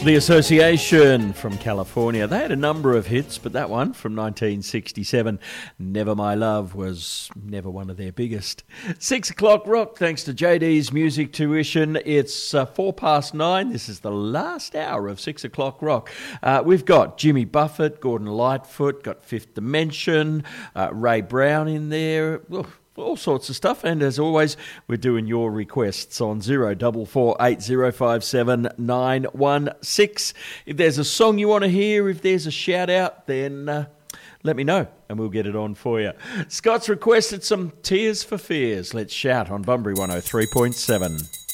The Association from California. They had a number of hits, but that one from 1967, Never My Love, was never one of their biggest. 6 o'clock rock, thanks to JD's Music Tuition. It's 9:04. This is the last hour of 6 o'clock rock. We've got Jimmy Buffett, Gordon Lightfoot, got Fifth Dimension, Ray Brown in there. All sorts of stuff, and as always, we're doing your requests on 0448057916. If there's a song you want to hear, if there's a shout out, then let me know and we'll get it on for you. Scott's requested some Tears for Fears. Let's shout on Bunbury 103.7.